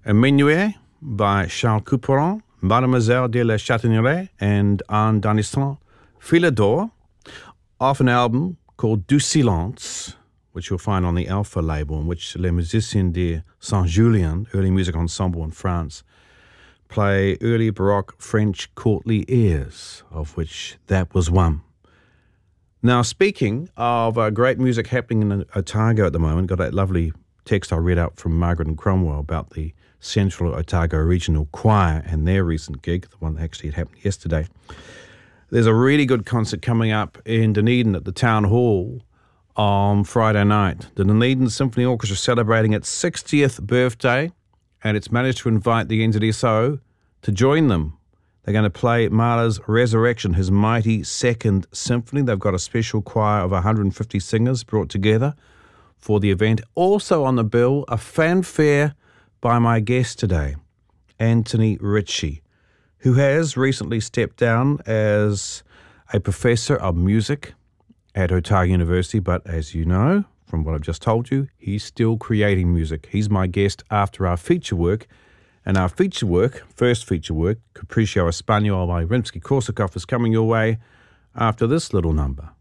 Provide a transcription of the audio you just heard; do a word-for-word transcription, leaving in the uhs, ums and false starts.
A Menuet by Charles Couperin, Mademoiselle de la Chataigneraie, and Anne Danisson, Philidor, off an album called Du Silence, which you'll find on the Alpha label, in which Les Musiciens de Saint-Julien, early music ensemble in France, play early Baroque French courtly airs, of which that was one. Now, speaking of uh, great music happening in Otago at the moment, got that lovely text I read out from Margaret and Cromwell about the Central Otago Regional Choir and their recent gig, the one that actually happened yesterday. There's a really good concert coming up in Dunedin at the Town Hall on Friday night. The Dunedin Symphony Orchestra celebrating its sixtieth birthday, and it's managed to invite the N Z S O to join them. They're going to play Mahler's Resurrection, his mighty second symphony. They've got a special choir of one hundred fifty singers brought together for the event. Also on the bill, a fanfare by my guest today, Anthony Ritchie, who has recently stepped down as a professor of music at Otago University, but as you know, from what I've just told you, he's still creating music. He's my guest after our feature work, and our feature work, first feature work, Capriccio Español by Rimsky-Korsakov, is coming your way after this little number.